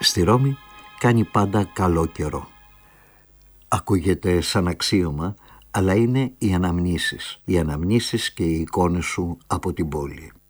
Στη Ρώμη κάνει πάντα καλό καιρό. Ακούγεται σαν αξίωμα, αλλά είναι οι αναμνήσεις. Οι αναμνήσεις και οι εικόνες σου από την πόλη.